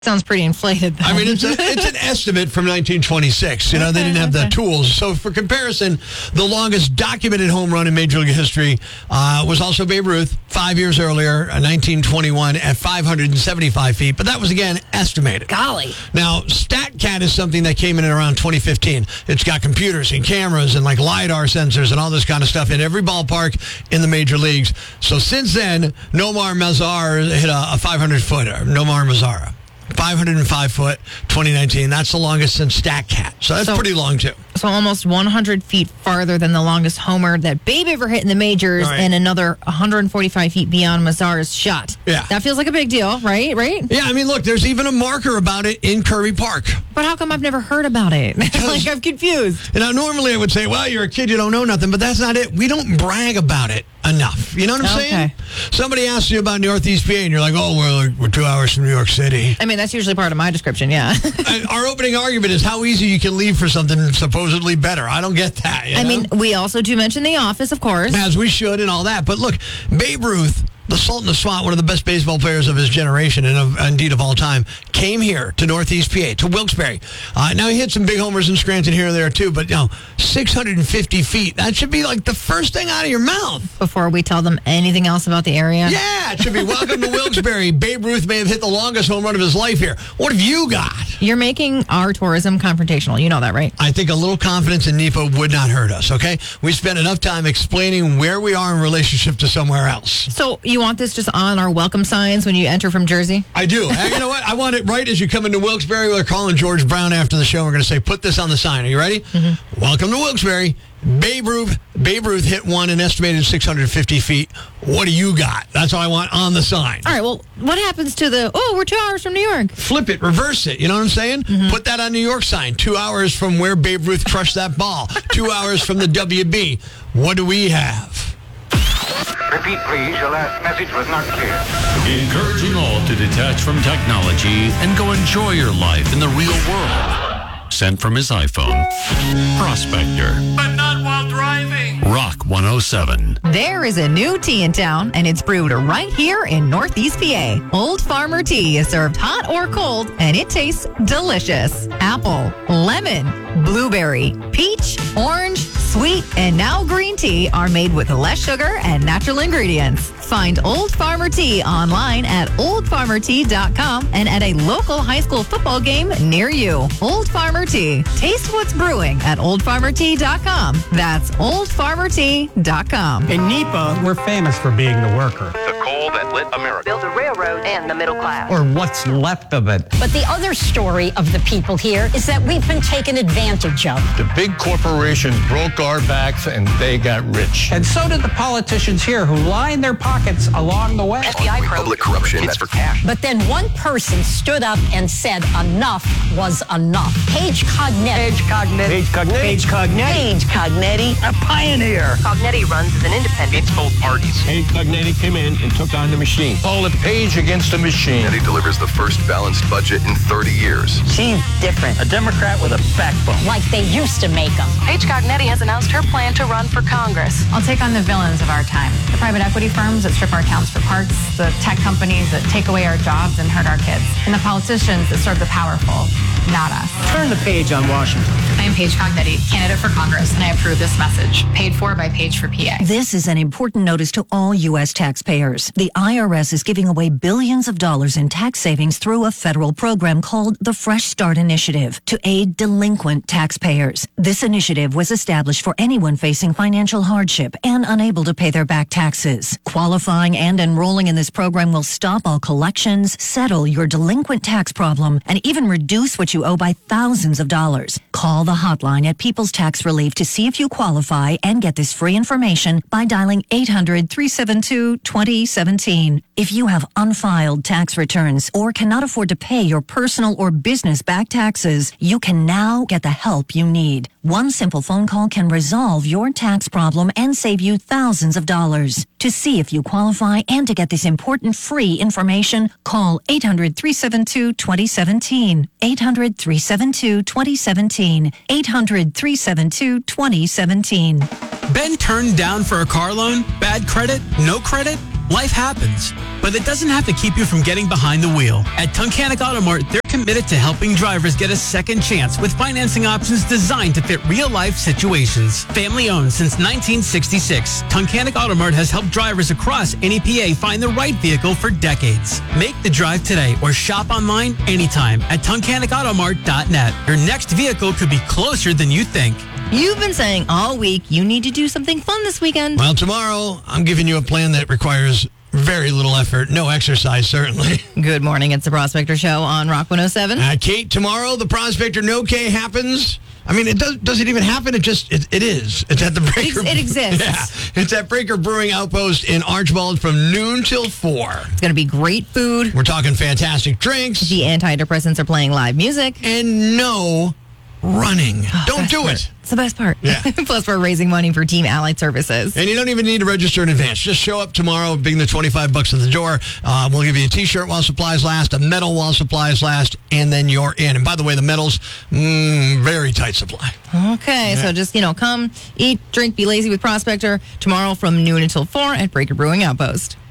Sounds pretty inflated, though. I mean, it's an estimate from 1926. They didn't have the tools. So for comparison, the longest documented home run in Major League history was also Babe Ruth 5 years earlier, 1921, at 575 feet. But that was, again, estimated. Golly. Now, StatCat is something that came in around 2015. It's got computers and cameras and LiDAR sensors and all this kind of stuff in every ballpark in the major leagues. So since then, Nomar Mazara hit a 500-footer. Nomar Mazara. 505 foot, 2019. That's the longest since StatCat. So that's pretty long, too. So almost 100 feet farther than the longest homer that Babe ever hit in the majors, and another 145 feet beyond Mazara's shot. Yeah. That feels like a big deal, right? Yeah, I mean, look, there's even a marker about it in Kirby Park. But how come I've never heard about it? I'm confused. Normally I would say, well, you're a kid, you don't know nothing, but that's not it. We don't brag about it enough. You know what I'm saying? Somebody asks you about Northeast PA, and you're like, oh, we're 2 hours from New York City. I mean, that's usually part of my description, yeah. Our opening argument is how easy you can leave for something supposedly better. I don't get that. I mean, we also do mention The Office, of course. As we should and all that. But look, Babe Ruth, the Sultan of Swat, one of the best baseball players of his generation and indeed of all time, came here to Northeast PA, to Wilkes-Barre. Now, he hit some big homers in Scranton here and there, too, but, 650 feet. That should be like the first thing out of your mouth. Before we tell them anything else about the area? Yeah, it should be welcome to Wilkes-Barre. Babe Ruth may have hit the longest home run of his life here. What have you got? You're making our tourism confrontational. You know that, right? I think a little confidence in NEPA would not hurt us, okay? We spent enough time explaining where we are in relationship to somewhere else. So you want this just on our welcome signs when you enter from Jersey? I do. You know what? I want it right as you come into Wilkes-Barre. We're calling George Brown after the show. We're going to say, put this on the sign. Are you ready? Mm-hmm. Welcome to Wilkes-Barre. Babe Ruth hit one an estimated 650 feet. What do you got? That's what I want on the sign. All right, well, what happens to we're 2 hours from New York? Flip it, reverse it. You know what I'm saying? Mm-hmm. Put that on New York sign. 2 hours from where Babe Ruth crushed that ball. 2 hours from the WB. What do we have? Repeat, please. Your last message was not clear. Encouraging all to detach from technology and go enjoy your life in the real world. Sent from his iPhone. Prospector. But not while driving. Rock 107. There is a new tea in town, and it's brewed right here in Northeast PA. Old Farmer Tea is served hot or cold, and it tastes delicious. Apple, lemon, blueberry, peach, orange, sweet, and now green tea are made with less sugar and natural ingredients. Find Old Farmer Tea online at oldfarmertea.com and at a local high school football game near you. Old Farmer Tea. Taste what's brewing at oldfarmertea.com. That's oldfarmertea.com. In NEPA, we're famous for being the worker. The coal that lit America. Build a railroad and the middle class. Or what's left of it. But the other story of the people here is that we've been taken advantage of. The big corporations broke our backs and they got rich. And so did the politicians here who lined their pockets along the way. FBI Public corruption. It's for cash. But then one person stood up and said enough was enough. Paige Cognetti. Paige Cognetti. A pioneer. Cognetti runs as an independent. It's both parties. Paige Cognetti came in and took on the machine. Call it Paige against the machine. And he delivers the first balanced budget in 30 years. She's different. A Democrat with a backbone. Like they used to make them. Paige Cognetti has announced her plan to run for Congress. I'll take on the villains of our time. The private equity firms that strip our towns for parts, the tech companies that take away our jobs and hurt our kids, and the politicians that serve the powerful, not us. Turn the page on Washington. I am Paige Cognetti, candidate for Congress, and I approve this message. Paid for by Paige for PA. This is an important notice to all U.S. taxpayers. The IRS is giving away billions of dollars in tax savings through a federal program called the Fresh Start Initiative to aid delinquent taxpayers. This initiative was established for anyone facing financial hardship and unable to pay their back taxes. Qualifying and enrolling in this program will stop all collections, settle your delinquent tax problem, and even reduce what you owe by thousands of dollars. Call the hotline at People's Tax Relief to see if you qualify and get this free information by dialing 800-372-2017. If you have unfiled tax returns or cannot afford to pay your personal or business back taxes, you can now get the help you need. One simple phone call can resolve your tax problem and save you thousands of dollars. To see if you qualify and to get this important free information, call 800-372-2017. 800-372-2017. 800-372-2017. Been turned down for a car loan? Bad credit? No credit? Life happens, but it doesn't have to keep you from getting behind the wheel. At Tunkhannock Auto Mart, they're committed to helping drivers get a second chance with financing options designed to fit real-life situations. Family-owned since 1966, Tunkhannock Auto Mart has helped drivers across NEPA find the right vehicle for decades. Make the drive today or shop online anytime at TunkhannockAutomart.net. Your next vehicle could be closer than you think. You've been saying all week you need to do something fun this weekend. Well, tomorrow, I'm giving you a plan that requires very little effort. No exercise, certainly. Good morning. It's the Prospector Show on Rock 107. Kate, tomorrow, the Prospector No K happens. I mean, does it even happen? It is. It's at the Breaker. It exists. Yeah. It's at Breaker Brewing Outpost in Archbald from noon till 4. It's going to be great food. We're talking fantastic drinks. The antidepressants are playing live music. And no running. Don't do part. it. It's the best part. Yeah. Plus, we're raising money for Team Allied Services. And you don't even need to register in advance. Just show up tomorrow, being the $25 at the door. We'll give you a T-shirt while supplies last, a medal while supplies last, and then you're in. And by the way, the medals, very tight supply. Okay, so just, come, eat, drink, be lazy with Prospector tomorrow from noon until 4 at Breaker Brewing Outpost.